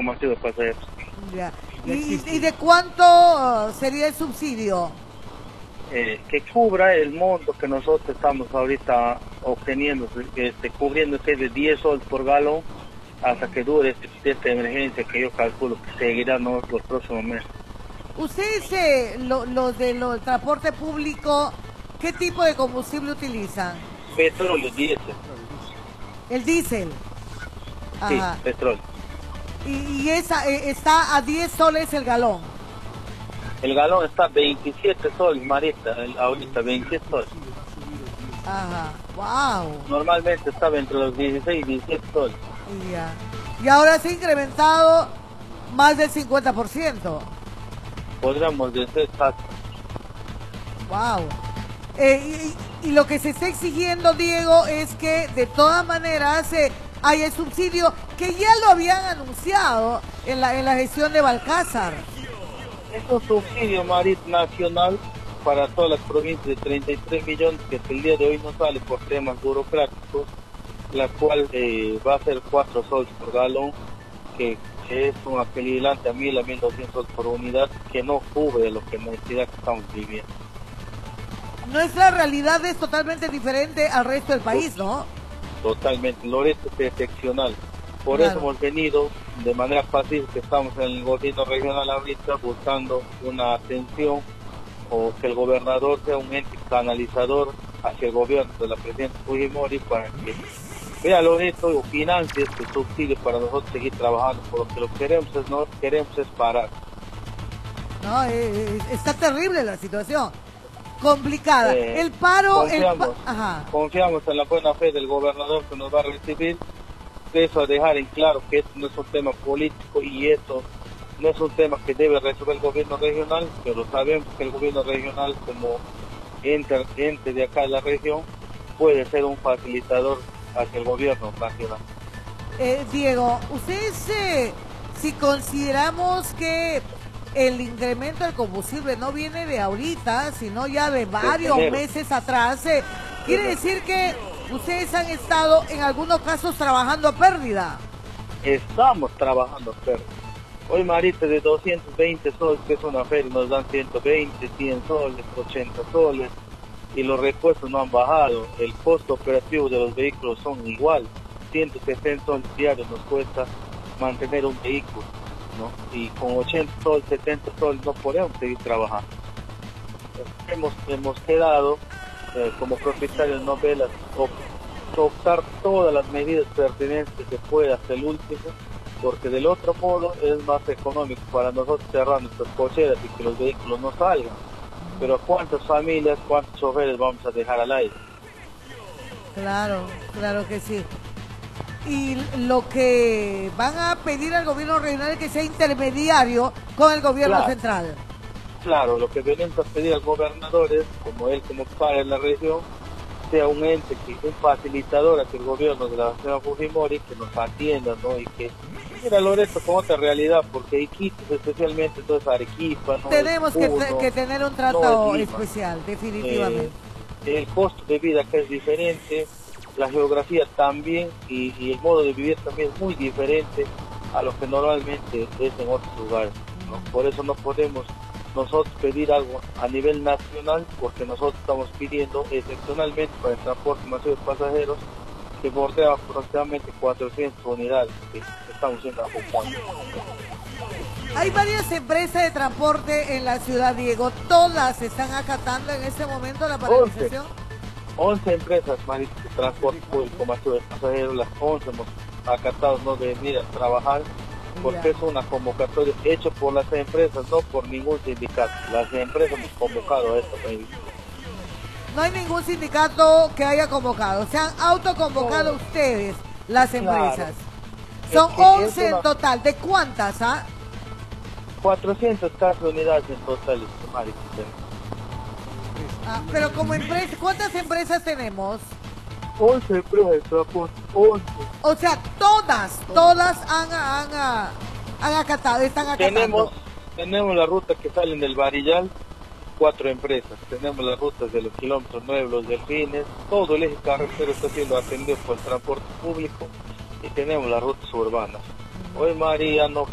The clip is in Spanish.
masivo de pasajeros. Ya. ¿Y de cuánto sería el subsidio? Que cubra el monto que nosotros estamos ahorita obteniendo, cubriendo que es de 10 soles por galón hasta que dure esta emergencia que yo calculo que seguirá los próximos meses. Ustedes, los del transporte público, ¿qué tipo de combustible utilizan? Petróleo, diésel. El diésel. Sí, Ajá. petróleo. Y esa está a 10 soles el galón. El galón está 27 soles, Marita, ahorita 27 soles. Ajá, wow. Normalmente estaba entre los 16 y 17 soles. Ya. Y ahora se ha incrementado más del 50%. Podríamos decir exacto. Wow. Y lo que se está exigiendo, Diego, es que de todas maneras haya el subsidio que ya lo habían anunciado en la gestión de Balcázar. Es un subsidio nacional para todas las provincias de 33 millones que hasta el día de hoy no sale por temas burocráticos, la cual va a ser 4 soles por galón, que es un equivalente a 1.000 a 1.200 soles por unidad, que no cubre lo que necesidad que estamos viviendo. Nuestra realidad es totalmente diferente al resto del país, ¿no? Totalmente, Loreto es excepcional. Por Claro. eso hemos venido de manera pacífica, estamos en el gobierno regional ahorita buscando una atención o que el gobernador sea un ente canalizador hacia el gobierno de la presidenta Fujimori para que vea Loreto o financie este subsidio para nosotros seguir trabajando, porque lo que queremos es parar. No, está terrible la situación, complicada. El paro, ajá. Confiamos en la buena fe del gobernador que nos va a recibir. Eso a dejar en claro que esto no es un tema político y esto no es un tema que debe resolver el gobierno regional, pero sabemos que el gobierno regional como ente de acá de la región puede ser un facilitador hacia el gobierno nacional. Diego, ustedes, si consideramos que el incremento del combustible no viene de ahorita, sino ya de varios meses atrás, quiere decir que ustedes han estado en algunos casos trabajando a pérdida. Estamos trabajando a pérdida. Hoy, Marita, de 220 soles, que es una feria, nos dan 120, 100 soles, 80 soles, y los repuestos no han bajado. El costo operativo de los vehículos son igual. 160 soles diarios nos cuesta mantener un vehículo, ¿no? Y con 80 soles, 70 soles no podemos seguir trabajando. Hemos quedado como propietarios de novelas, optar todas las medidas pertinentes que se pueda hasta el último, porque del otro modo es más económico para nosotros cerrar nuestras cocheras y que los vehículos no salgan. Pero ¿cuántas familias, cuántos choferes vamos a dejar al aire? Claro, claro que sí. Y lo que van a pedir al gobierno regional es que sea intermediario con el gobierno central. Claro, lo que venimos a pedir al gobernador es, como él como padre en la región, sea un ente, un facilitador hacia el gobierno de la señora Fujimori, que nos atienda, ¿no? Y que mira Loreto con otra realidad, porque Iquitos, especialmente entonces Arequipa, ¿no? Tenemos que tener un trato especial, definitivamente. El costo de vida que es diferente, la geografía también, y el modo de vivir también es muy diferente a lo que normalmente es en otros lugares, ¿no? Por eso no podemos nosotros pedir algo a nivel nacional, porque nosotros estamos pidiendo excepcionalmente para el transporte masivo de pasajeros que bordea aproximadamente 400 unidades que estamos siendo acompañados. Hay varias empresas de transporte en la ciudad, Diego. ¿Todas están acatando en este momento la paralización? 11 empresas de transporte público masivo de pasajeros, las 11 hemos acatado no de venir a trabajar, porque es una convocatoria hecha por las empresas, no por ningún sindicato. Las empresas hemos convocado a esto. No hay ningún sindicato que haya convocado, se han autoconvocado ustedes, las empresas. Son 11 en total. ¿De cuántas? 400 casi unidades en total, pero como empresa, ¿cuántas empresas tenemos? 11 empresas de transporte, 11. O sea, todas han acatado, están acatando. Tenemos la ruta que salen del Barillal, 4 empresas. Tenemos las rutas de los kilómetros 9, los delfines, todo el eje carretero está siendo atendido por el transporte público, y tenemos las rutas urbanas. Hoy, María, no